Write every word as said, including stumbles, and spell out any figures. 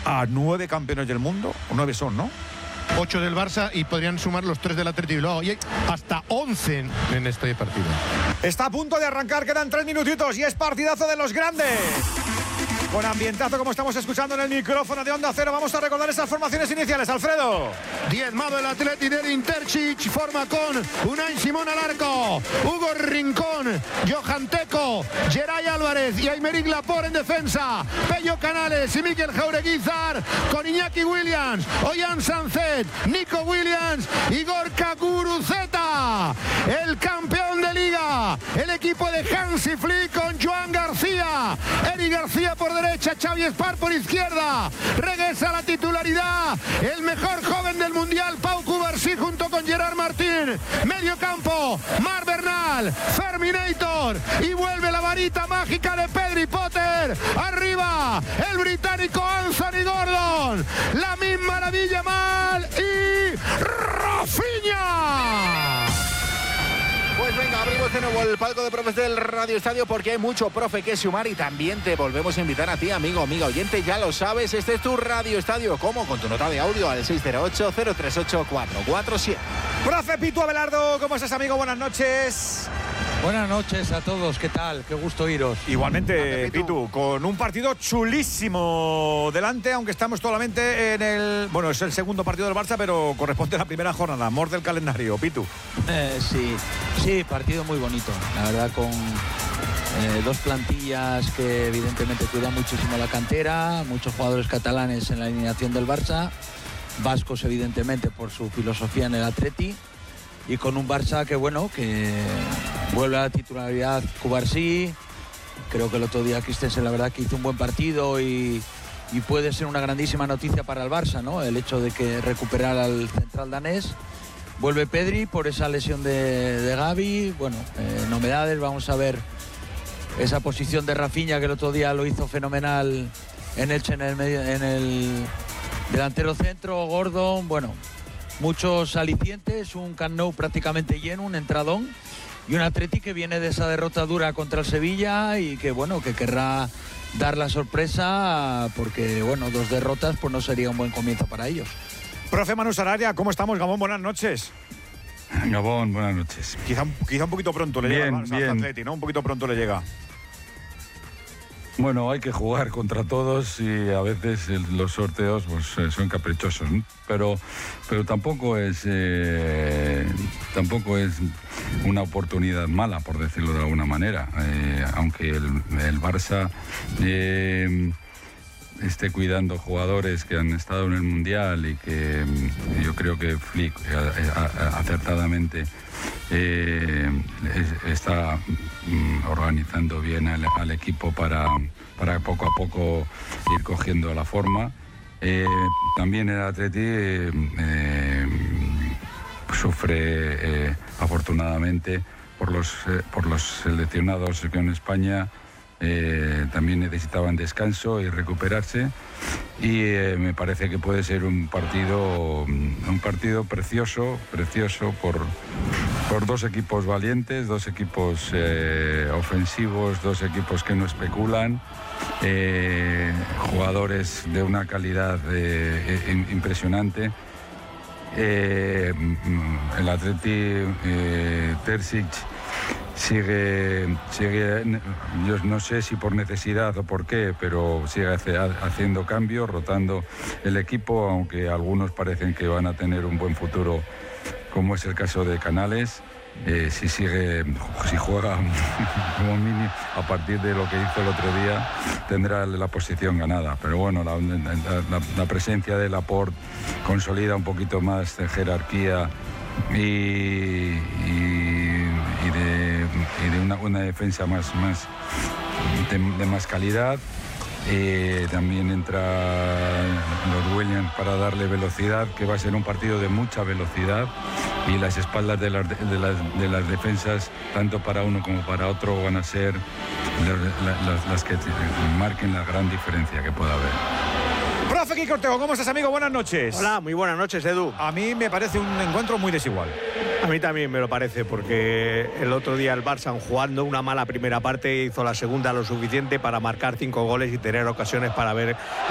a nueve campeones del mundo, o nueve son, ¿no? Ocho del Barça y podrían sumar los tres del Atleti Bilbao. Y hay hasta once en, en este partido. Está a punto de arrancar, quedan tres minutitos y es partidazo de los grandes. Con ambientazo, como estamos escuchando en el micrófono de Onda Cero. Vamos a recordar esas formaciones iniciales, Alfredo. Diezmado el Atleti del Interchich, forma con Unai Simón al arco, Hugo Rincón, Johan Teco, Geray Álvarez y Aymeric Laporte en defensa, Pello Canales y Mikel Jaureguizar, con Iñaki Williams, Ollán Sancet, Nico Williams y Gorka Guruceta. El campeón de liga, el equipo de Hansi Flick con Joan García, Eric García por derecha, Xavi Espar por izquierda. Regresa a la titularidad el mejor joven del mundial, Pau Cubarsí, junto con Gerard Martín. Medio campo, Marc Bernal, Ferminator, y vuelve la varita mágica de Pedri Potter. Arriba, el británico Anthony Gordon. La misma maravilla mal y Rafinha. Pues venga, abrimos de nuevo el palco de profes del Radio Estadio porque hay mucho profe que sumar y también te volvemos a invitar a ti, amigo, amiga oyente, ya lo sabes, este es tu Radio Estadio. ¿Cómo? Con tu nota de audio al seis cero ocho, cero tres ocho, cuatro cuatro siete. Profe Pitu Abelardo, ¿cómo estás, amigo? Buenas noches. Buenas noches a todos, ¿qué tal? Qué gusto iros. Igualmente, Pitu, con un partido chulísimo delante, aunque estamos solamente en el... Bueno, es el segundo partido del Barça, pero corresponde a la primera jornada, amor del calendario, Pitu. Eh, sí, sí, partido muy bonito, la verdad, con eh, dos plantillas que evidentemente cuidan muchísimo la cantera, muchos jugadores catalanes en la alineación del Barça, vascos evidentemente por su filosofía en el Atleti, y con un Barça que, bueno, que vuelve a la titularidad Cubarsí. Creo que el otro día Christensen la verdad que hizo un buen partido y, y puede ser una grandísima noticia para el Barça, ¿no? El hecho de que recuperara al central danés. Vuelve Pedri por esa lesión de, de Gavi. Bueno, eh, novedades, vamos a ver esa posición de Rafinha, que el otro día lo hizo fenomenal en Elche, en el, medio, en el delantero centro. Gordon, bueno, muchos alicientes, un Camp Nou prácticamente lleno, un entradón, y un Atleti que viene de esa derrota dura contra el Sevilla y que, bueno, que querrá dar la sorpresa porque, bueno, dos derrotas pues no sería un buen comienzo para ellos. Profe Manu Sarabia, ¿cómo estamos, Gabón? Buenas noches. Gabón, buenas noches. Quizá, quizá un poquito pronto le bien, llega al Barça, al Atleti, ¿no? Un poquito pronto le llega. Bueno, hay que jugar contra todos y a veces el, los sorteos pues, eh, son caprichosos, ¿no? pero, pero tampoco es eh, tampoco es una oportunidad mala, por decirlo de alguna manera, eh, aunque el, el Barça eh, esté cuidando jugadores que han estado en el Mundial y que yo creo que Flick acertadamente eh, está mm, organizando bien al, al equipo para, para poco a poco ir cogiendo la forma. Eh, también el Atleti eh, eh, sufre eh, afortunadamente por los, eh, por los seleccionados que en España Eh, también necesitaban descanso y recuperarse y eh, me parece que puede ser un partido un partido precioso precioso por, por dos equipos valientes, dos equipos eh, ofensivos, dos equipos que no especulan, eh, jugadores de una calidad eh, impresionante. Eh, el Atleti eh, Terzic Sigue, sigue, yo no sé si por necesidad o por qué, pero sigue hace, haciendo cambios, rotando el equipo, aunque algunos parecen que van a tener un buen futuro, como es el caso de Canales. Eh, si sigue, si juega como mínimo a partir de lo que hizo el otro día, tendrá la posición ganada. Pero bueno, la, la, la presencia de Laporte consolida un poquito más de jerarquía y, y, y de, y de una, una defensa más, más de, de más calidad. Eh, también entra los Williams para darle velocidad, que va a ser un partido de mucha velocidad, y las espaldas de las, de las, de las defensas, tanto para uno como para otro, van a ser las, las, las que marquen la gran diferencia que pueda haber. Profe Quique Ortego, ¿cómo estás, amigo? Buenas noches. Hola, muy buenas noches, Edu. A mí me parece un encuentro muy desigual. A mí también me lo parece, porque el otro día el Barça, jugando una mala primera parte, hizo la segunda lo suficiente para marcar cinco goles y tener ocasiones para haber